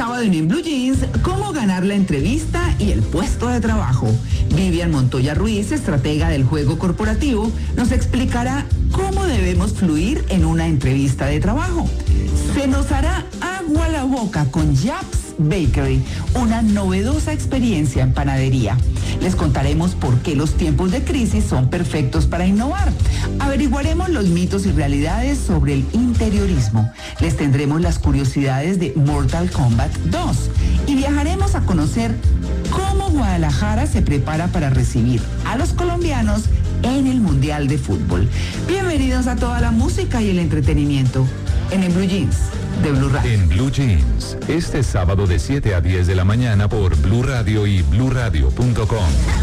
sábado en Blue Jeans, cómo ganar la entrevista y el puesto de trabajo. Vivian Montoya Ruiz, estratega del juego corporativo, nos explicará cómo debemos fluir en una entrevista de trabajo. Se nos hará agua a la boca con Japs Bakery, una novedosa experiencia en panadería. Les contaremos por qué los tiempos de crisis son perfectos para innovar. Averiguaremos los mitos y realidades sobre el interiorismo. Les tendremos las curiosidades de Mortal Kombat 2 y viajaremos a conocer cómo Guadalajara se prepara para recibir a los colombianos en el Mundial de Fútbol. Bienvenidos a toda la música y el entretenimiento en Blue Jeans de Blue Radio. En Blue Jeans, este sábado de 7 a 10 de la mañana por Blue Radio y bluradio.com.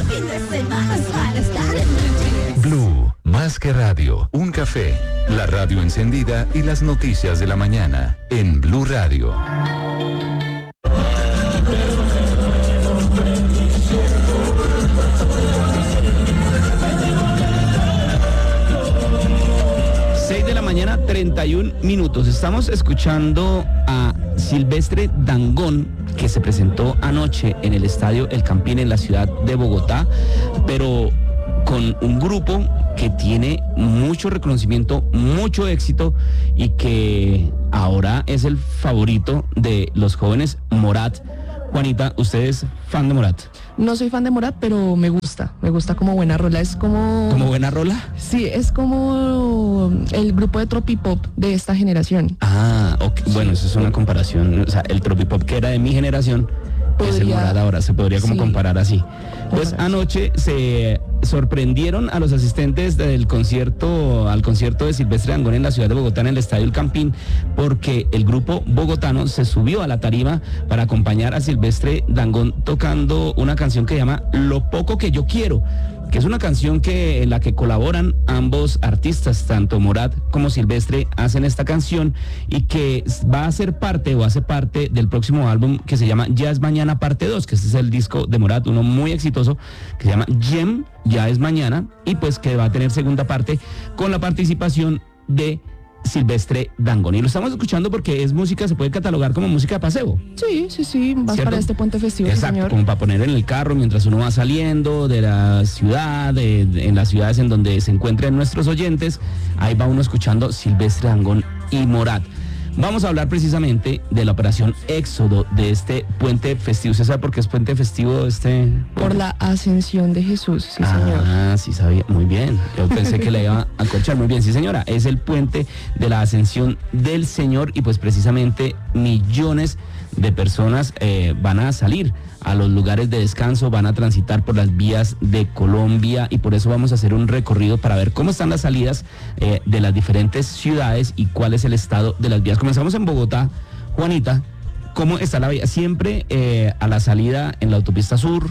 Blue, más que radio, un café, la radio encendida y las noticias de la mañana en Blue Radio. Mañana 31 minutos. Estamos escuchando a Silvestre Dangond, que se presentó anoche en el estadio El Campín en la ciudad de Bogotá, pero con un grupo que tiene mucho reconocimiento, mucho éxito y que ahora es el favorito de los jóvenes, Morat. Juanita, ¿usted es fan de Morat? No soy fan de Morat, pero me gusta como buena rola, es como... ¿Como buena rola? Sí, es como el grupo de tropipop de esta generación. Ah, okay. Bueno, eso es una comparación, o sea, el tropipop que era de mi generación es el Morat ahora, se podría como comparar así. Pues anoche se sorprendieron a los asistentes al concierto de Silvestre Dangond en la ciudad de Bogotá, en el estadio El Campín, porque el grupo bogotano se subió a la tarima para acompañar a Silvestre Dangond tocando una canción que se llama Lo Poco Que Yo Quiero, que es una canción en la que colaboran ambos artistas, tanto Morat como Silvestre hacen esta canción y que va a ser parte o hace parte del próximo álbum que se llama Ya es Mañana Parte 2, que este es el disco de Morat, uno muy exitoso, que se llama Gem, Ya es Mañana, y pues que va a tener segunda parte con la participación de Silvestre Dangond. Y lo estamos escuchando porque es música, se puede catalogar como música de paseo. Sí, vas ¿cierto? Para este puente festivo. Exacto, señor. Como para poner en el carro mientras uno va saliendo de la ciudad, en las ciudades en donde se encuentran nuestros oyentes, ahí va uno escuchando Silvestre Dangond y Morat. Vamos a hablar precisamente de la operación Éxodo de este puente festivo. ¿Usted sabe por qué es puente festivo este? Por la ascensión de Jesús, sí señor. Ah, sí sabía, muy bien. Yo pensé que le iba a corchar, muy bien, sí señora. Es el puente de la ascensión del Señor y pues precisamente millones de personas van a salir a los lugares de descanso, van a transitar por las vías de Colombia y por eso vamos a hacer un recorrido para ver cómo están las salidas de las diferentes ciudades y cuál es el estado de las vías. Comenzamos en Bogotá. Juanita, ¿cómo está la vía? Siempre a la salida en la autopista sur,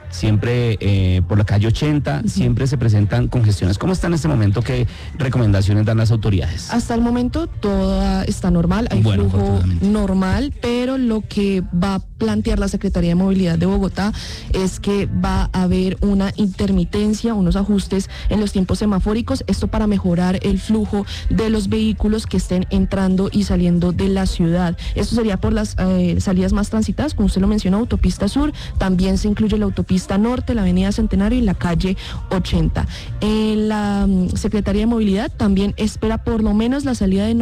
siempre por la calle 80, siempre se presentan congestiones. ¿Cómo está en este momento? ¿Qué recomendaciones dan las autoridades? Hasta el momento todo está normal, hay flujo normal, pero lo que va a plantear la Secretaría de Movilidad de Bogotá es que va a haber una intermitencia, unos ajustes en los tiempos semafóricos, esto para mejorar el flujo de los vehículos que estén entrando y saliendo de la ciudad. Esto sería por las salidas más transitadas, como usted lo mencionó, autopista sur, también se incluye la autopista norte, la avenida Centenario y la calle 80. La Secretaría de Movilidad también espera por lo menos la salida de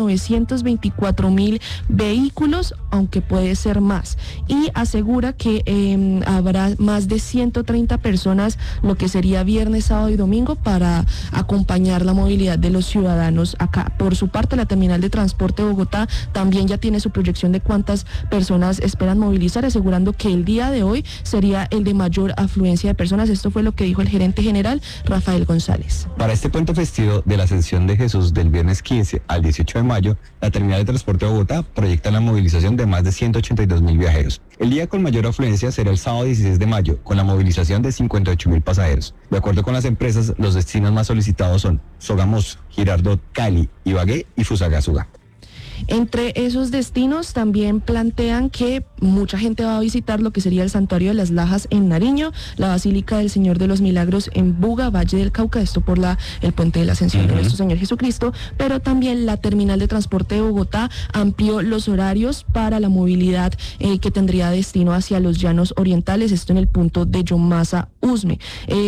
924,000 vehículos, aunque puede ser más, y asegura que habrá más de 130 personas, lo que sería viernes, sábado y domingo, para acompañar la movilidad de los ciudadanos acá. Por su parte, la Terminal de Transporte de Bogotá también ya tiene su proyección de cuántas personas esperan movilizar, asegurando que el día de hoy sería el de mayor afluencia de personas. Esto fue lo que dijo el gerente general, Rafael González. Para este puente festivo de la Ascensión de Jesús del viernes 15 al 18 de mayo, la Terminal de Transporte de Bogotá proyecta la movilización de más de 182,000 viajeros. El día con mayor afluencia será el sábado 16 de mayo, con la movilización de 58,000 pasajeros. De acuerdo con las empresas, los destinos más solicitados son Sogamoso, Girardot, Cali, Ibagué y Fusagasugá. Entre esos destinos también plantean que mucha gente va a visitar lo que sería el Santuario de las Lajas en Nariño, la Basílica del Señor de los Milagros en Buga, Valle del Cauca, esto por el Puente de la Ascensión de nuestro Señor Jesucristo, pero también la Terminal de Transporte de Bogotá amplió los horarios para la movilidad que tendría destino hacia los llanos orientales, esto en el punto de Yomasa, Usme.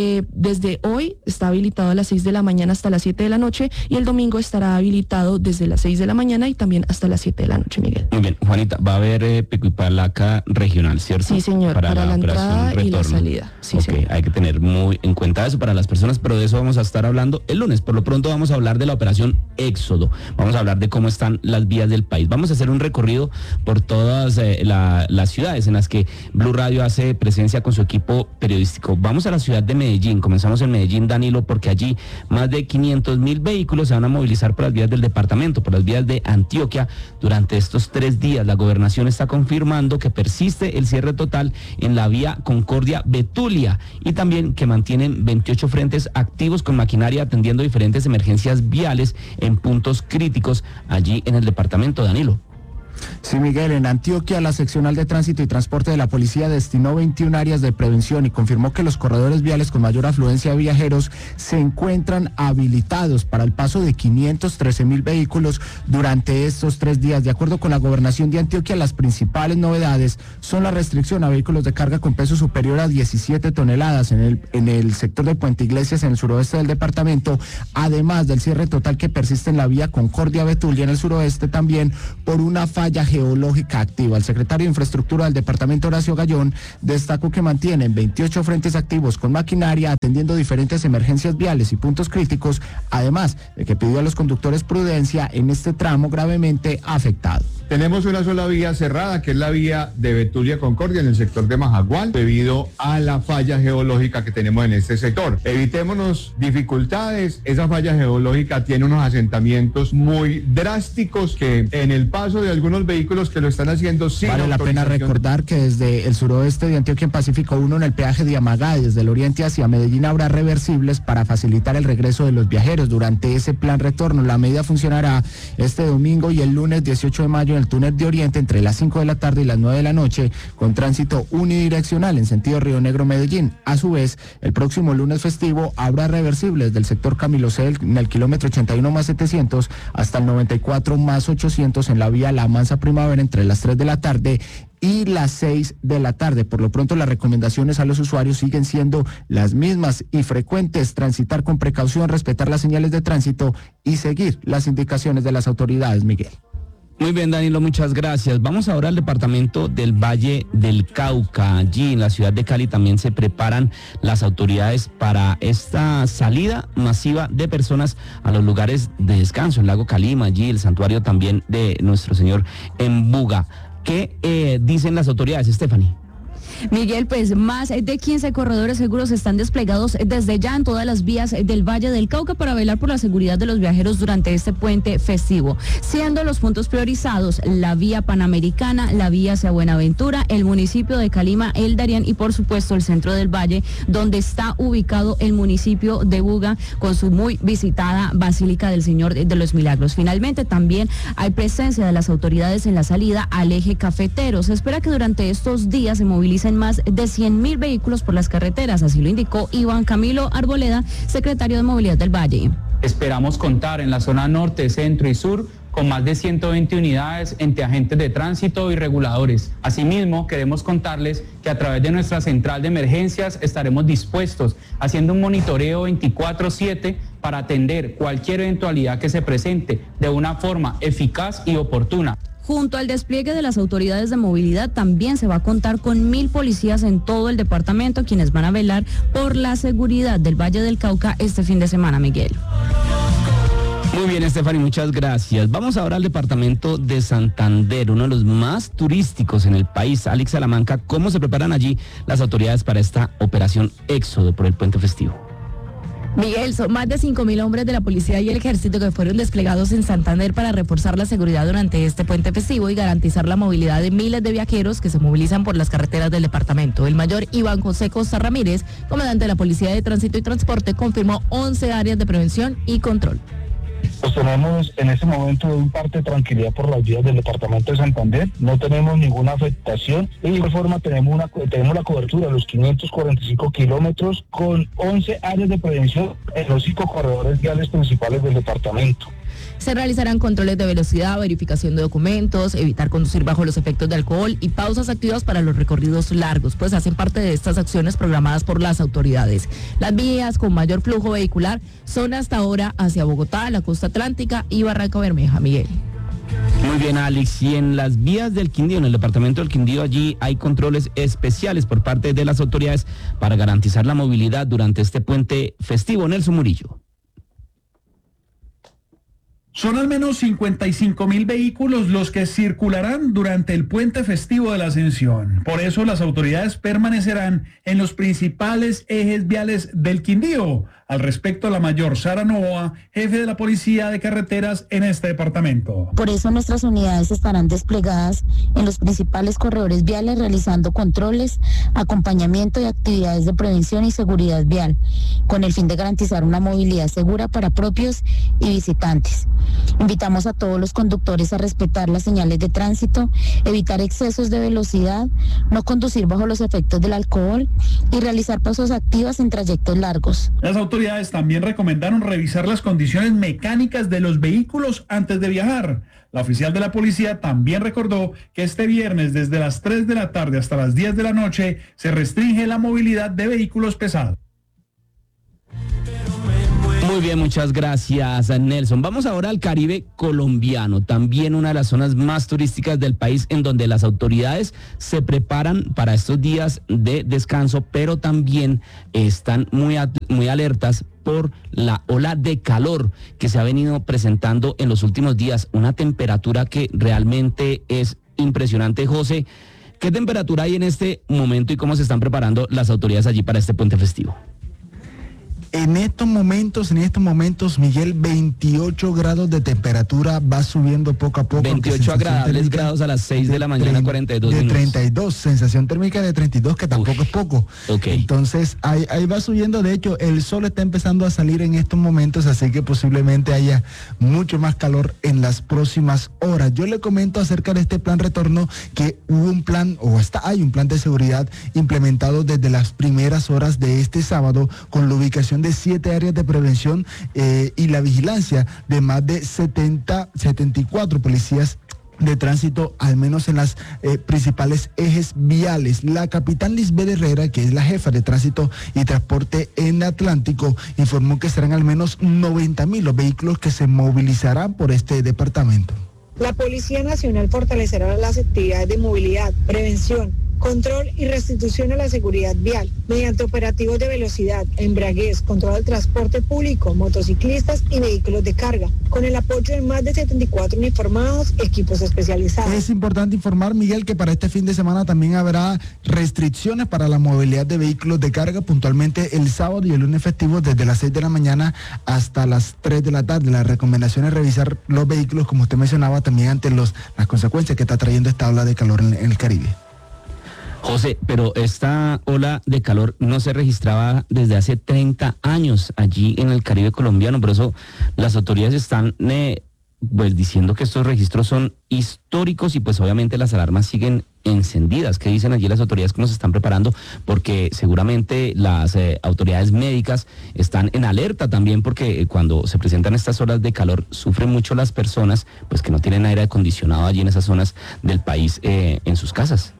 Desde hoy está habilitado a las 6 de la mañana hasta las 7 de la noche y el domingo estará habilitado desde las 6 de la mañana y también hasta las 7 de la noche, Miguel. Muy bien, Juanita, va a haber pico y placa regional, ¿cierto? Sí, señor, para la entrada y la salida. Sí, señor. Hay que tener muy en cuenta eso para las personas, pero de eso vamos a estar hablando el lunes. Por lo pronto vamos a hablar de la operación Éxodo, vamos a hablar de cómo están las vías del país. Vamos a hacer un recorrido por todas las ciudades en las que Blue Radio hace presencia con su equipo periodístico. Vamos a la ciudad de Medellín, comenzamos en Medellín, Danilo, porque allí más de 500.000 vehículos se van a movilizar por las vías del departamento, por las vías de Antioquia durante estos 3 días. La gobernación está confirmando que persiste el cierre total en la vía Concordia-Betulia y también que mantienen 28 frentes activos con maquinaria atendiendo diferentes emergencias viales en puntos críticos allí en el departamento, Danilo. Sí, Miguel, en Antioquia la seccional de tránsito y transporte de la policía destinó 21 áreas de prevención y confirmó que los corredores viales con mayor afluencia de viajeros se encuentran habilitados para el paso de 513.000 vehículos durante estos 3 días. De acuerdo con la gobernación de Antioquia, las principales novedades son la restricción a vehículos de carga con peso superior a 17 toneladas en el sector de Puente Iglesias, en el suroeste del departamento, además del cierre total que persiste en la vía Concordia-Betulia en el suroeste también por una falla geológica activa. El secretario de Infraestructura del departamento, Horacio Gallón, destacó que mantienen 28 frentes activos con maquinaria atendiendo diferentes emergencias viales y puntos críticos, además de que pidió a los conductores prudencia en este tramo gravemente afectado. Tenemos una sola vía cerrada, que es la vía de Betulia Concordia en el sector de Majagual, debido a la falla geológica que tenemos en este sector. Evitémonos dificultades. Esa falla geológica tiene unos asentamientos muy drásticos que en el paso de algunos vehículos que lo están haciendo sin vale la pena recordar que desde el suroeste de Antioquia en Pacífico 1 en el peaje de Amagá, desde el oriente hacia Medellín, habrá reversibles para facilitar el regreso de los viajeros durante ese plan retorno. La medida funcionará este domingo y el lunes 18 de mayo en el túnel de Oriente entre las 5 de la tarde y las 9 de la noche, con tránsito unidireccional en sentido Río Negro-Medellín. A su vez, el próximo lunes festivo habrá reversibles del sector Camilo C en el kilómetro 81 más 700 hasta el 94 más 800 en la vía La Mansa Primavera entre las 3 de la tarde y las 6 de la tarde. Por lo pronto, las recomendaciones a los usuarios siguen siendo las mismas y frecuentes: transitar con precaución, respetar las señales de tránsito y seguir las indicaciones de las autoridades, Miguel. Muy bien, Danilo, muchas gracias. Vamos ahora al departamento del Valle del Cauca. Allí en la ciudad de Cali también se preparan las autoridades para esta salida masiva de personas a los lugares de descanso, el lago Calima, allí el santuario también de Nuestro Señor en Buga. ¿Qué dicen las autoridades, Stephanie? Miguel, pues más de 15 corredores seguros están desplegados desde ya en todas las vías del Valle del Cauca para velar por la seguridad de los viajeros durante este puente festivo, siendo los puntos priorizados la vía Panamericana, la vía hacia Buenaventura, el municipio de Calima, El Darién y por supuesto el centro del Valle, donde está ubicado el municipio de Buga con su muy visitada Basílica del Señor de los Milagros. Finalmente también hay presencia de las autoridades en la salida al eje cafetero. Se espera que durante estos días se movilicen más de 100.000 vehículos por las carreteras, así lo indicó Iván Camilo Arboleda, secretario de Movilidad del Valle. Esperamos contar en la zona norte, centro y sur con más de 120 unidades entre agentes de tránsito y reguladores. Asimismo, queremos contarles que a través de nuestra central de emergencias estaremos dispuestos haciendo un monitoreo 24/7 para atender cualquier eventualidad que se presente de una forma eficaz y oportuna. Junto al despliegue de las autoridades de movilidad, también se va a contar con 1.000 policías en todo el departamento, quienes van a velar por la seguridad del Valle del Cauca este fin de semana, Miguel. Muy bien, Stephanie, muchas gracias. Vamos ahora al departamento de Santander, uno de los más turísticos en el país. Alex Salamanca, ¿cómo se preparan allí las autoridades para esta operación Éxodo por el puente festivo? Miguel, son más de 5.000 hombres de la policía y el ejército que fueron desplegados en Santander para reforzar la seguridad durante este puente festivo y garantizar la movilidad de miles de viajeros que se movilizan por las carreteras del departamento. El mayor Iván José Costa Ramírez, comandante de la Policía de Tránsito y Transporte, confirmó 11 áreas de prevención y control. Pues tenemos en este momento un parte de tranquilidad por las vías del departamento de Santander, no tenemos ninguna afectación y de igual forma tenemos la cobertura de los 545 kilómetros con 11 áreas de prevención en los 5 corredores viales principales del departamento. Se realizarán controles de velocidad, verificación de documentos, evitar conducir bajo los efectos de alcohol y pausas activas para los recorridos largos, pues hacen parte de estas acciones programadas por las autoridades. Las vías con mayor flujo vehicular son hasta ahora hacia Bogotá, la costa atlántica y Barranca Bermeja. Miguel. Muy bien, Alex. Y en las vías del Quindío, en el departamento del Quindío, allí hay controles especiales por parte de las autoridades para garantizar la movilidad durante este puente festivo. Nelson Murillo. Son al menos 55.000 vehículos los que circularán durante el puente festivo de la Ascensión. Por eso las autoridades permanecerán en los principales ejes viales del Quindío. Al respecto, la mayor Sara Novoa, jefe de la Policía de Carreteras en este departamento. Por eso nuestras unidades estarán desplegadas en los principales corredores viales realizando controles, acompañamiento y actividades de prevención y seguridad vial, con el fin de garantizar una movilidad segura para propios y visitantes. Invitamos a todos los conductores a respetar las señales de tránsito, evitar excesos de velocidad, no conducir bajo los efectos del alcohol y realizar pausas activas en trayectos largos. Las autoridades también recomendaron revisar las condiciones mecánicas de los vehículos antes de viajar. La oficial de la policía también recordó que este viernes desde las 3 de la tarde hasta las 10 de la noche se restringe la movilidad de vehículos pesados. Muy bien, muchas gracias, Nelson. Vamos ahora al Caribe colombiano, también una de las zonas más turísticas del país, en donde las autoridades se preparan para estos días de descanso, pero también están muy alertas por la ola de calor que se ha venido presentando en los últimos días, una temperatura que realmente es impresionante. José, ¿qué temperatura hay en este momento y cómo se están preparando las autoridades allí para este puente festivo? En estos momentos, Miguel, 28 grados de temperatura, va subiendo poco a poco. 28 agradables grados a las 6 de la mañana, 42 minutos. 32, sensación térmica de 32, que tampoco es poco. Okay. Entonces, ahí va subiendo. De hecho, el sol está empezando a salir en estos momentos, así que posiblemente haya mucho más calor en las próximas horas. Yo le comento acerca de este plan retorno que hubo un plan, hay un plan de seguridad implementado desde las primeras horas de este sábado, con la ubicación de 7 áreas de prevención y la vigilancia de más de 74 policías de tránsito, al menos en las principales ejes viales. La capitán Lisbeth Herrera, que es la jefa de tránsito y transporte en Atlántico, informó que serán al menos 90.000 los vehículos que se movilizarán por este departamento. La Policía Nacional fortalecerá las actividades de movilidad, prevención, control y restitución a la seguridad vial, mediante operativos de velocidad, embriaguez, control del transporte público, motociclistas y vehículos de carga, con el apoyo de más de 74 uniformados, equipos especializados. Es importante informar, Miguel, que para este fin de semana también habrá restricciones para la movilidad de vehículos de carga, puntualmente el sábado y el lunes festivo, desde las 6 de la mañana hasta las 3 de la tarde. La recomendación es revisar los vehículos, como usted mencionaba, también ante las consecuencias que está trayendo esta ola de calor en el Caribe. José, pero esta ola de calor no se registraba desde hace 30 años allí en el Caribe colombiano, por eso las autoridades están diciendo que estos registros son históricos y pues obviamente las alarmas siguen encendidas. ¿Qué dicen allí las autoridades? ¿Cómo se están preparando? Porque seguramente las autoridades médicas están en alerta también, porque cuando se presentan estas olas de calor sufren mucho las personas pues que no tienen aire acondicionado allí en esas zonas del país en sus casas.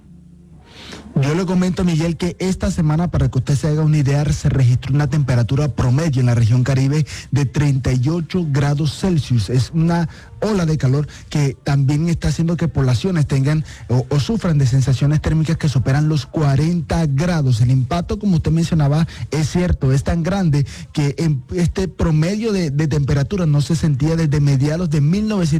Yo le comento, Miguel, que esta semana, para que usted se haga una idea, se registró una temperatura promedio en la región Caribe de 38 grados Celsius. Es una ola de calor que también está haciendo que poblaciones tengan o sufran de sensaciones térmicas que superan los 40 grados. El impacto, como usted mencionaba, es cierto, es tan grande que en este promedio de temperatura no se sentía desde mediados de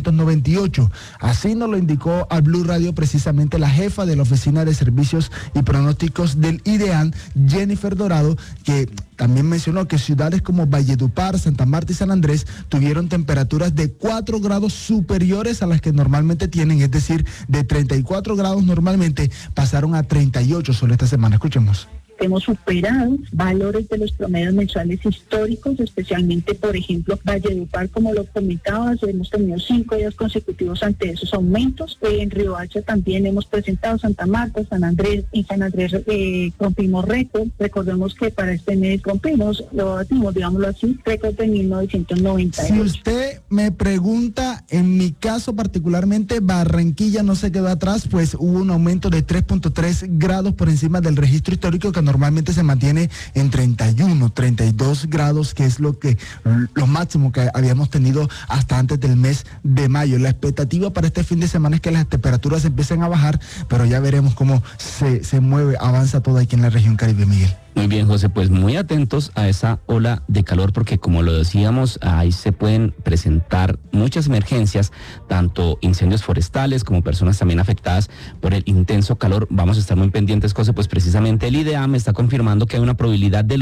1998. Así nos lo indicó a Blue Radio precisamente la jefa de la Oficina de Servicios y Pronósticos del IDEAN, Jennifer Dorado, que también mencionó que ciudades como Valledupar, Santa Marta y San Andrés tuvieron temperaturas de 4 grados superiores a las que normalmente tienen, es decir, de 34 grados normalmente pasaron a 38 solo esta semana. Escuchemos. Hemos superado valores de los promedios mensuales históricos, especialmente, por ejemplo, Valledupar, como lo comentabas, hemos tenido 5 días consecutivos ante esos aumentos. En Riohacha también hemos presentado, Santa Marta, San Andrés, y San Andrés rompimos récord. Recordemos que para este mes rompimos, lo batimos, digámoslo así, récord de 1998. Si usted me pregunta, en mi caso particularmente, Barranquilla no se quedó atrás, pues hubo un aumento de 3.3 grados por encima del registro histórico que normalmente se mantiene en 31, 32 grados, que es lo máximo que habíamos tenido hasta antes del mes de mayo. La expectativa para este fin de semana es que las temperaturas empiecen a bajar, pero ya veremos cómo se mueve, avanza todo aquí en la región Caribe, Miguel. Muy bien, José, pues muy atentos a esa ola de calor, porque como lo decíamos, ahí se pueden presentar muchas emergencias, tanto incendios forestales como personas también afectadas por el intenso calor. Vamos a estar muy pendientes, José, pues precisamente el IDEAM está confirmando que hay una probabilidad del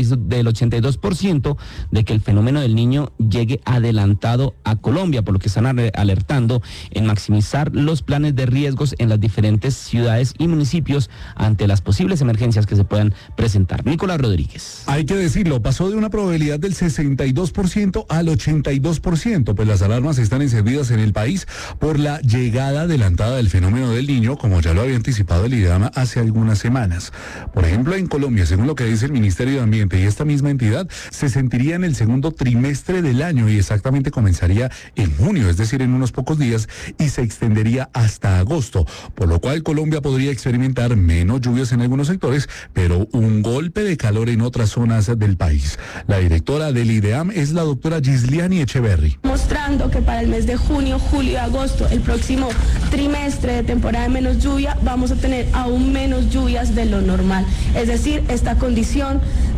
82% de que el fenómeno del Niño llegue adelantado a Colombia, por lo que están alertando en maximizar los planes de riesgos en las diferentes ciudades y municipios ante las posibles emergencias que se puedan presentar. Nicolás Rodríguez. Hay que decirlo, pasó de una probabilidad del 62% al 82%, pues las alarmas están encendidas en el país por la llegada adelantada del fenómeno del Niño, como ya lo había anticipado el IDEAM hace algunas semanas. Por ejemplo, en Colombia, según lo que dice el Ministerio de Ambiente y esta misma entidad, se sentiría en el segundo trimestre del año y exactamente comenzaría en junio, es decir, en unos pocos días, y se extendería hasta agosto, por lo cual Colombia podría experimentar menos lluvias en algunos sectores, pero un golpe de calor en otras zonas del país. La directora del IDEAM es la doctora Gisliani Echeverry. Mostrando que para el mes de junio, julio y agosto, el próximo trimestre de temporada de menos lluvia, vamos a tener aún menos lluvias de lo normal. Es decir, esta condición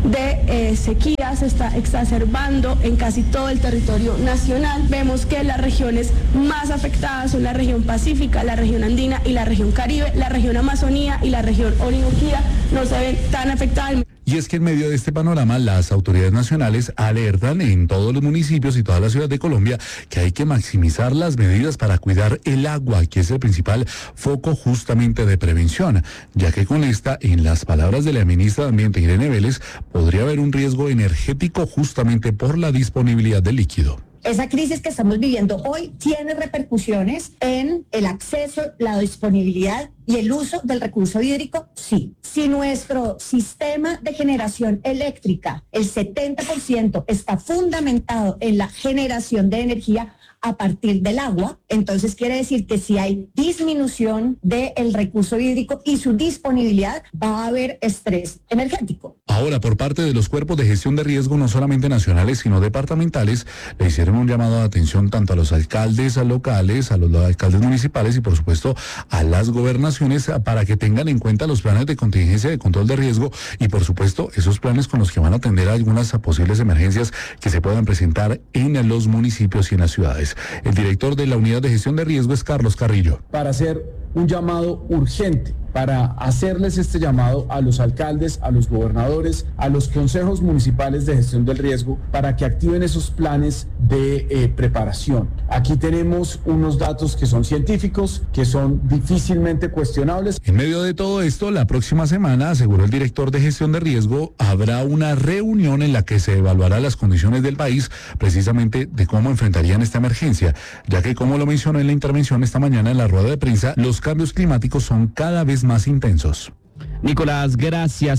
de sequía se está exacerbando en casi todo el territorio nacional. Vemos que las regiones más afectadas son la región pacífica, la región andina y la región caribe. La región Amazonía y la región Orinoquía no se ven tan afectadas. Y es que en medio de este panorama, las autoridades nacionales alertan en todos los municipios y todas las ciudades de Colombia que hay que maximizar las medidas para cuidar el agua, que es el principal foco justamente de prevención, ya que con esta, en las palabras de la ministra de Ambiente, Irene Vélez, podría haber un riesgo energético justamente por la disponibilidad del líquido. Esa crisis que estamos viviendo hoy tiene repercusiones en el acceso, la disponibilidad y el uso del recurso hídrico, sí. Si nuestro sistema de generación eléctrica, el 70%, está fundamentado en la generación de energía a partir del agua, entonces quiere decir que si hay disminución del recurso hídrico y su disponibilidad, va a haber estrés energético. Ahora, por parte de los cuerpos de gestión de riesgo, no solamente nacionales, sino departamentales, le hicieron un llamado de atención tanto a los alcaldes locales, a los alcaldes municipales y, por supuesto, a las gobernaciones para que tengan en cuenta los planes de contingencia de control de riesgo y, por supuesto, esos planes con los que van a atender a algunas posibles emergencias que se puedan presentar en los municipios y en las ciudades. El director de la Unidad de Gestión de Riesgo es Carlos Carrillo. Para hacer un llamado urgente, para hacerles este llamado a los alcaldes, a los gobernadores, a los consejos municipales de gestión del riesgo, para que activen esos planes de preparación. Aquí tenemos unos datos que son científicos, que son difícilmente cuestionables. En medio de todo esto, la próxima semana, aseguró el director de gestión de riesgo, habrá una reunión en la que se evaluará las condiciones del país, precisamente de cómo enfrentarían esta emergencia, ya que, como lo mencionó en la intervención esta mañana en la rueda de prensa, los cambios climáticos son cada vez más intensos. Nicolás, gracias.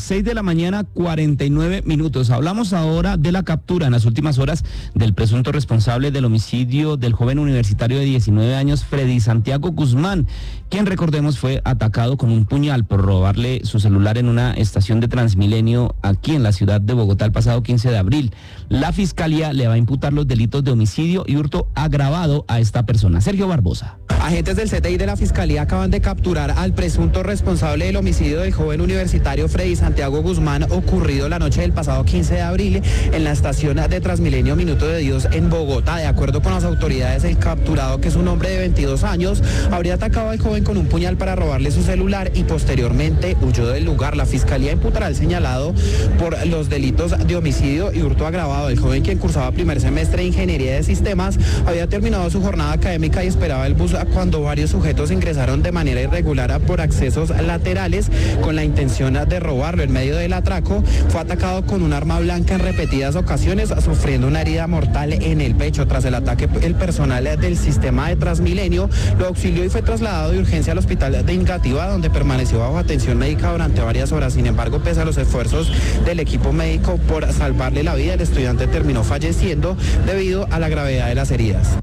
6:49 a.m. Hablamos ahora de la captura en las últimas horas del presunto responsable del homicidio del joven universitario de 19 años, Freddy Santiago Guzmán, quien, recordemos, fue atacado con un puñal por robarle su celular en una estación de Transmilenio aquí en la ciudad de Bogotá el pasado 15 de abril. La Fiscalía le va a imputar los delitos de homicidio y hurto agravado a esta persona. Sergio Barbosa. Agentes del CTI de la Fiscalía acaban de capturar al presunto responsable del homicidio del joven universitario Freddy Santiago Guzmán, ocurrido la noche del pasado 15 de abril en la estación de Transmilenio Minuto de Dios en Bogotá. De acuerdo con las autoridades, el capturado, que es un hombre de 22 años, habría atacado al joven con un puñal para robarle su celular y posteriormente huyó del lugar. La Fiscalía imputará al señalado por los delitos de homicidio y hurto agravado. El joven, quien cursaba primer semestre de Ingeniería de Sistemas, había terminado su jornada académica y esperaba el bus cuando varios sujetos ingresaron de manera irregular por accesos laterales con la intención de robarlo. En medio del atraco fue atacado con un arma blanca en repetidas ocasiones, sufriendo una herida mortal en el pecho. Tras el ataque, el personal del sistema de Transmilenio lo auxilió y fue trasladado de urgencia al hospital de Engativá, donde permaneció bajo atención médica durante varias horas. Sin embargo, pese a los esfuerzos del equipo médico por salvarle la vida, el estudiante terminó falleciendo debido a la gravedad de las heridas.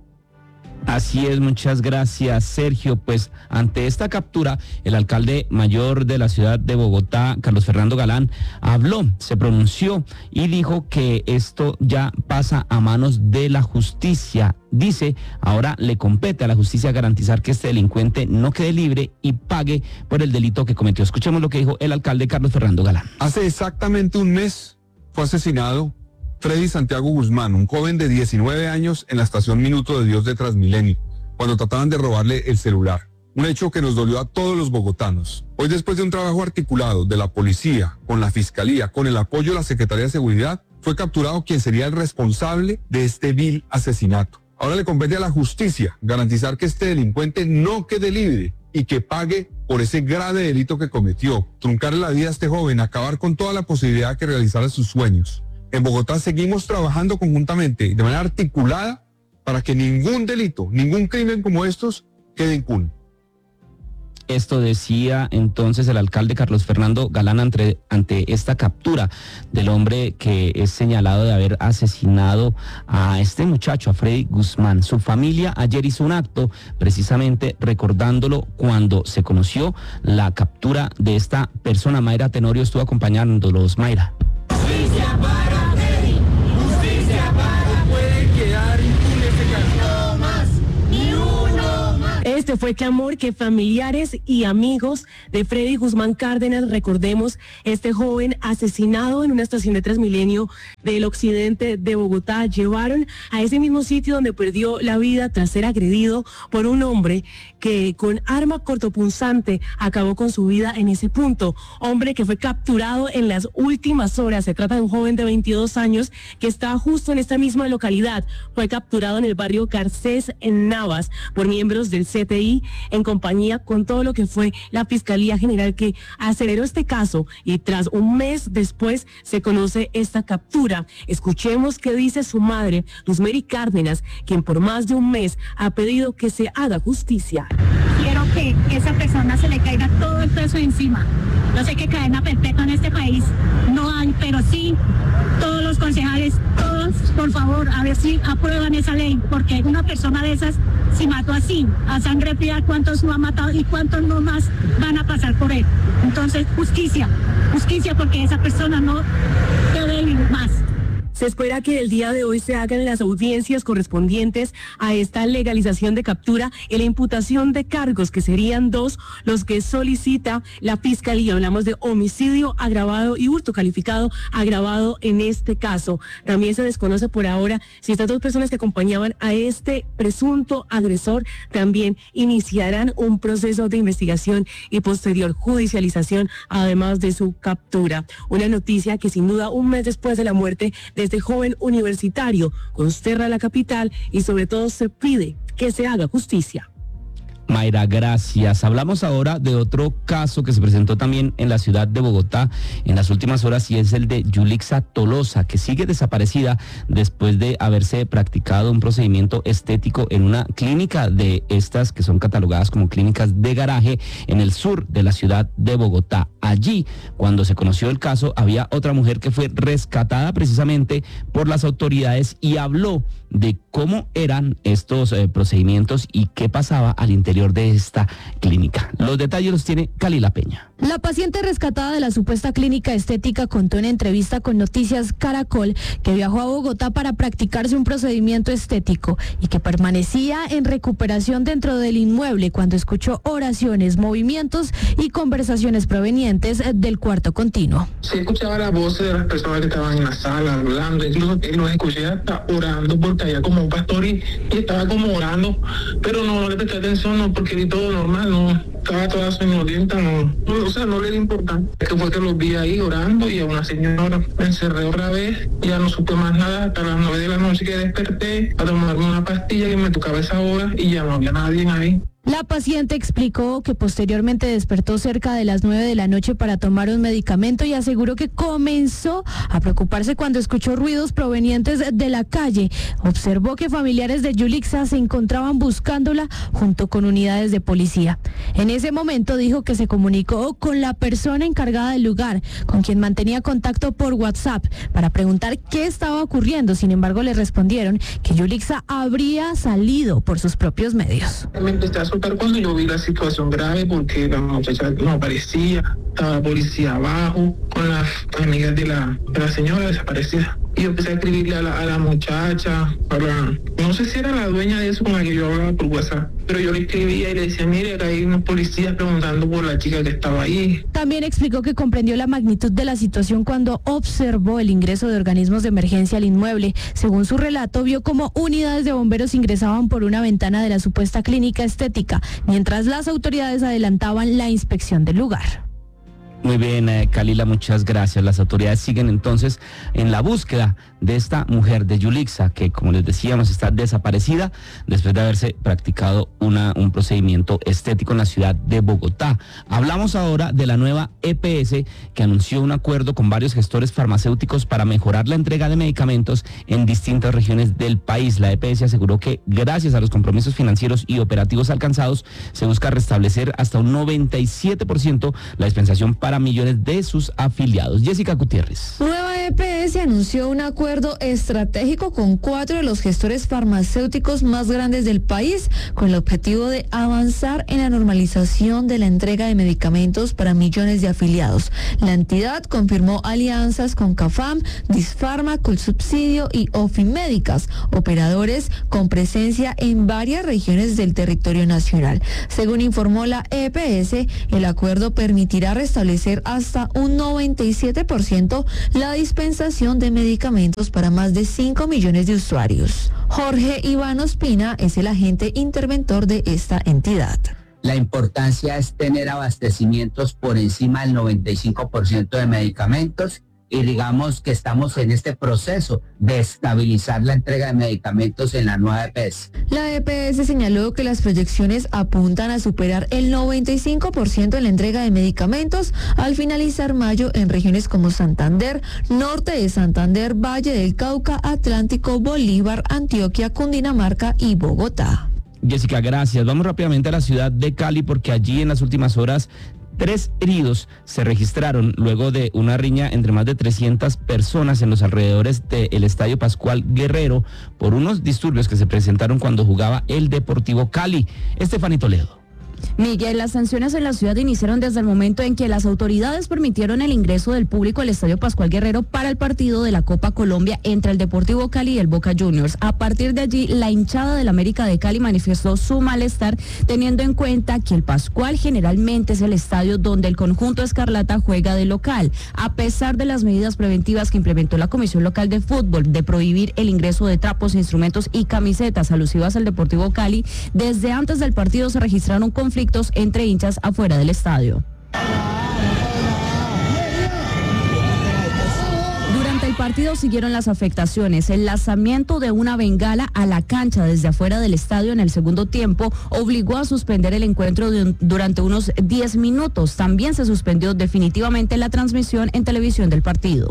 Así es, muchas gracias, Sergio. Pues ante esta captura, el alcalde mayor de la ciudad de Bogotá, Carlos Fernando Galán, se pronunció y dijo que esto ya pasa a manos de la justicia. Dice, ahora le compete a la justicia garantizar que este delincuente no quede libre y pague por el delito que cometió. Escuchemos lo que dijo el alcalde Carlos Fernando Galán. Hace exactamente un mes fue asesinado Freddy Santiago Guzmán, un joven de 19 años en la estación Minuto de Dios de Transmilenio, cuando trataban de robarle el celular. Un hecho que nos dolió a todos los bogotanos. Hoy, después de un trabajo articulado de la policía, con la fiscalía, con el apoyo de la Secretaría de Seguridad, fue capturado quien sería el responsable de este vil asesinato. Ahora le compete a la justicia garantizar que este delincuente no quede libre y que pague por ese grave delito que cometió, truncarle la vida a este joven, acabar con toda la posibilidad de que realizara sus sueños. En Bogotá seguimos trabajando conjuntamente y de manera articulada para que ningún delito, ningún crimen como estos quede impune. Esto decía entonces el alcalde Carlos Fernando Galán ante esta captura del hombre que es señalado de haber asesinado a este muchacho, a Freddy Guzmán. Su familia ayer hizo un acto precisamente recordándolo cuando se conoció la captura de esta persona. Mayra Tenorio estuvo acompañándolos. Mayra. Justicia para Freddy, justicia para puede quedar impune este caso. No más, ni uno más. Este fue el clamor que familiares y amigos de Freddy Guzmán Cárdenas, recordemos, este joven asesinado en una estación de Transmilenio del occidente de Bogotá, llevaron a ese mismo sitio donde perdió la vida tras ser agredido por un hombre que con arma cortopunzante acabó con su vida en ese punto. Hombre que fue capturado en las últimas horas. Se trata de un joven de 22 años que está justo en esta misma localidad. Fue capturado en el barrio Garcés, en Navas, por miembros del CTI, en compañía con todo lo que fue la Fiscalía General, que aceleró este caso, y tras un mes después se conoce esta captura. Escuchemos qué dice su madre, Luzmeri Cárdenas, quien por más de un mes ha pedido que se haga justicia. Quiero que esa persona se le caiga todo el peso encima. Yo sé que cadena perpetua en este país no hay, pero sí, todos los concejales, todos, por favor, a ver si aprueban esa ley, porque una persona de esas, si mató así, a sangre fría, ¿cuántos no ha matado y cuántos no más van a pasar por él? Entonces, justicia, porque esa persona no debe vivir más. Se espera que el día de hoy se hagan las audiencias correspondientes a esta legalización de captura y la imputación de cargos, que serían 2 los que solicita la Fiscalía. Hablamos de homicidio agravado y hurto calificado agravado en este caso. También se desconoce por ahora si estas 2 personas que acompañaban a este presunto agresor también iniciarán un proceso de investigación y posterior judicialización, además de su captura. Una noticia que sin duda, un mes después de la muerte de este joven universitario, consterna la capital y sobre todo se pide que se haga justicia. Mayra, gracias. Hablamos ahora de otro caso que se presentó también en la ciudad de Bogotá en las últimas horas, y es el de Yulixa Tolosa, que sigue desaparecida después de haberse practicado un procedimiento estético en una clínica de estas que son catalogadas como clínicas de garaje en el sur de la ciudad de Bogotá. Allí, cuando se conoció el caso, había otra mujer que fue rescatada precisamente por las autoridades y habló de cómo eran estos procedimientos y qué pasaba al interior de esta clínica. Los detalles los tiene Kalila Peña. La paciente rescatada de la supuesta clínica estética contó en entrevista con Noticias Caracol que viajó a Bogotá para practicarse un procedimiento estético y que permanecía en recuperación dentro del inmueble cuando escuchó oraciones, movimientos y conversaciones provenientes del cuarto continuo. Se escuchaba la voz de las personas que estaban en la sala hablando, incluso los escuché hasta orando, porque había como un pastor y estaba como orando, pero no le presté atención, no, porque vi todo normal, no, estaba toda soñolienta, no le di importancia. Es que fue que los vi ahí orando y a una señora me encerré otra vez, ya no supe más nada hasta las 9 de la noche que desperté a tomarme una pastilla que me tocaba esa hora y ya no había nadie ahí. La paciente explicó que posteriormente despertó cerca de las 9 de la noche para tomar un medicamento y aseguró que comenzó a preocuparse cuando escuchó ruidos provenientes de la calle. Observó que familiares de Yulixa se encontraban buscándola junto con unidades de policía. En ese momento dijo que se comunicó con la persona encargada del lugar, con quien mantenía contacto por WhatsApp, para preguntar qué estaba ocurriendo. Sin embargo, le respondieron que Yulixa habría salido por sus propios medios. Cuando yo vi la situación grave porque la muchacha no aparecía, estaba la policía abajo con las amigas de la señora desaparecida. Y yo empecé a escribirle a la muchacha, no sé si era la dueña de eso con la que yo hablaba por WhatsApp, pero yo le escribía y le decía, mire, acá hay unos policías preguntando por la chica que estaba ahí. También explicó que comprendió la magnitud de la situación cuando observó el ingreso de organismos de emergencia al inmueble. Según su relato, vio cómo unidades de bomberos ingresaban por una ventana de la supuesta clínica estética, mientras las autoridades adelantaban la inspección del lugar. Muy bien, Kalila, muchas gracias. Las autoridades siguen entonces en la búsqueda de esta mujer de Yulixa, que como les decíamos está desaparecida después de haberse practicado un procedimiento estético en la ciudad de Bogotá. Hablamos ahora de la nueva EPS, que anunció un acuerdo con varios gestores farmacéuticos para mejorar la entrega de medicamentos en distintas regiones del país. La EPS aseguró que gracias a los compromisos financieros y operativos alcanzados, se busca restablecer hasta un 97% la dispensación para millones de sus afiliados. Jessica Gutiérrez. Nueva EPS anunció un acuerdo estratégico con 4 de los gestores farmacéuticos más grandes del país, con el objetivo de avanzar en la normalización de la entrega de medicamentos para millones de afiliados. La entidad confirmó alianzas con CAFAM, Disfarma, Colsubsidio y Ofimédicas, operadores con presencia en varias regiones del territorio nacional. Según informó la EPS, el acuerdo permitirá restablecer hasta un 97% la dispensación de medicamentos para más de 5 millones de usuarios. Jorge Iván Ospina es el agente interventor de esta entidad. La importancia es tener abastecimientos por encima del 95% de medicamentos y digamos que estamos en este proceso de estabilizar la entrega de medicamentos en la nueva EPS. La EPS señaló que las proyecciones apuntan a superar el 95% en la entrega de medicamentos al finalizar mayo en regiones como Santander, Norte de Santander, Valle del Cauca, Atlántico, Bolívar, Antioquia, Cundinamarca y Bogotá. Jessica, gracias. Vamos rápidamente a la ciudad de Cali porque allí en las últimas horas 3 heridos se registraron luego de una riña entre más de 300 personas en los alrededores del Estadio Pascual Guerrero por unos disturbios que se presentaron cuando jugaba el Deportivo Cali. Estefanía Toledo. Miguel, las sanciones en la ciudad iniciaron desde el momento en que las autoridades permitieron el ingreso del público al Estadio Pascual Guerrero para el partido de la Copa Colombia entre el Deportivo Cali y el Boca Juniors. A partir de allí, la hinchada del América de Cali manifestó su malestar, teniendo en cuenta que el Pascual generalmente es el estadio donde el conjunto escarlata juega de local. A pesar de las medidas preventivas que implementó la Comisión Local de Fútbol de prohibir el ingreso de trapos, instrumentos y camisetas alusivas al Deportivo Cali, desde antes del partido se registraron conflictos entre hinchas afuera del estadio. Durante el partido siguieron las afectaciones. El lanzamiento de una bengala a la cancha desde afuera del estadio en el segundo tiempo obligó a suspender el encuentro durante unos 10 minutos. También se suspendió definitivamente la transmisión en televisión del partido.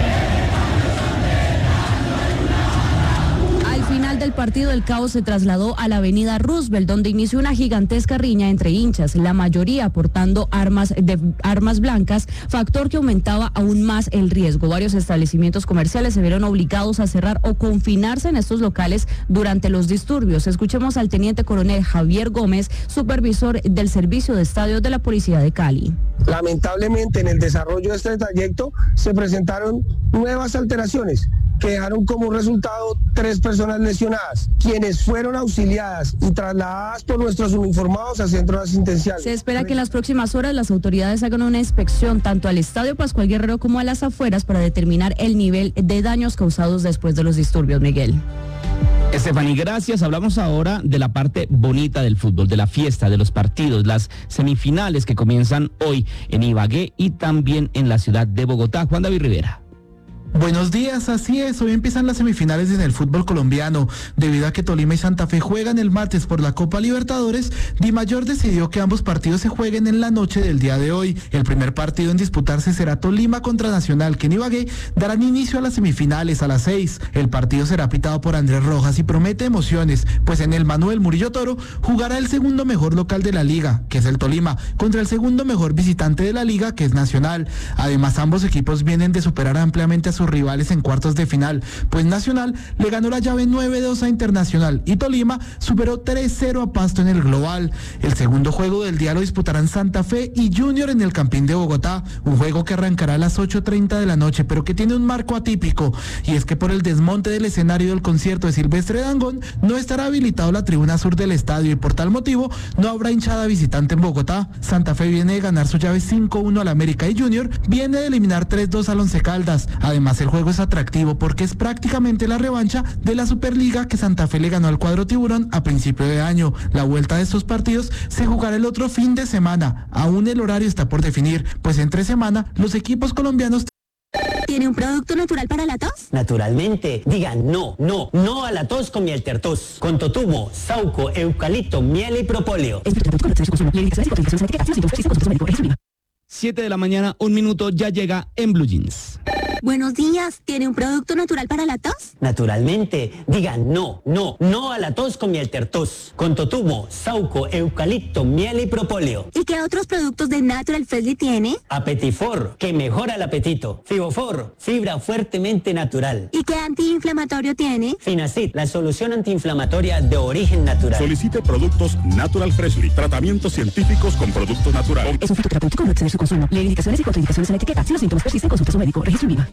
Del partido, el caos se trasladó a la avenida Roosevelt, donde inició una gigantesca riña entre hinchas, la mayoría portando armas blancas, factor que aumentaba aún más el riesgo. Varios establecimientos comerciales se vieron obligados a cerrar o confinarse en estos locales durante los disturbios. Escuchemos al teniente coronel Javier Gómez, supervisor del Servicio de Estadios de la Policía de Cali. Lamentablemente, en el desarrollo de este trayecto se presentaron nuevas alteraciones que dejaron como resultado 3 personas lesionadas, quienes fueron auxiliadas y trasladadas por nuestros uniformados a centros asistenciales. Se espera que en las próximas horas las autoridades hagan una inspección tanto al Estadio Pascual Guerrero como a las afueras para determinar el nivel de daños causados después de los disturbios, Miguel. Estefanía, gracias. Hablamos ahora de la parte bonita del fútbol, de la fiesta, de los partidos, las semifinales que comienzan hoy en Ibagué y también en la ciudad de Bogotá. Juan David Rivera. Buenos días, así es, hoy empiezan las semifinales en el fútbol colombiano. Debido a que Tolima y Santa Fe juegan el martes por la Copa Libertadores, Dimayor decidió que ambos partidos se jueguen en la noche del día de hoy. El primer partido en disputarse será Tolima contra Nacional, que en Ibagué darán inicio a las semifinales a las 6. El partido será pitado por Andrés Rojas y promete emociones, pues en el Manuel Murillo Toro jugará el segundo mejor local de la liga, que es el Tolima, contra el segundo mejor visitante de la liga, que es Nacional. Además, ambos equipos vienen de superar ampliamente a sus rivales en cuartos de final, pues Nacional le ganó la llave 9-2 a Internacional y Tolima superó 3-0 a Pasto en el global. El segundo juego del día lo disputarán Santa Fe y Junior en el Campín de Bogotá, un juego que arrancará a las 8:30 de la noche, pero que tiene un marco atípico, y es que por el desmonte del escenario del concierto de Silvestre Dangond no estará habilitado la tribuna sur del estadio y por tal motivo no habrá hinchada visitante en Bogotá. Santa Fe viene de ganar su llave 5-1 al América y Junior viene de eliminar 3-2 al Once Caldas. Además, el juego es atractivo porque es prácticamente la revancha de la Superliga que Santa Fe le ganó al cuadro tiburón a principio de año. La vuelta de estos partidos se jugará el otro fin de semana. Aún el horario está por definir, pues entre semana los equipos colombianos. ¿Tiene un producto natural para la tos? Naturalmente. Digan no a la tos con miel tertos. Con totumo, sauco, eucalipto, miel y propóleo. 7 de la mañana, 1 minuto, ya llega en Blue Jeans. Buenos días, ¿tiene un producto natural para la tos? Naturalmente. Digan no a la tos con miel tertos. Con totumo, sauco, eucalipto, miel y propóleo. ¿Y qué otros productos de Natural Freshly tiene? Apetifor, que mejora el apetito. Fibofor, fibra fuertemente natural. ¿Y qué antiinflamatorio tiene? Finacid, la solución antiinflamatoria de origen natural. Solicite productos Natural Freshly, tratamientos científicos con productos naturales. Es un fitoterapéutico, no exceder su consumo. Lee indicaciones y contraindicaciones en la etiqueta. Si los síntomas persisten, consulte a su médico. Registro INVIMA.